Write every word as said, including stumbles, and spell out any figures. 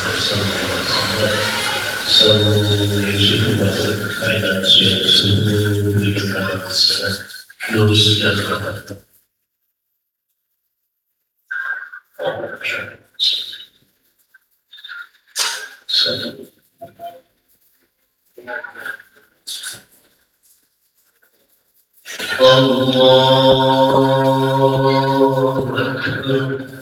So, so you should have a finance, so we can have those that are so. Allah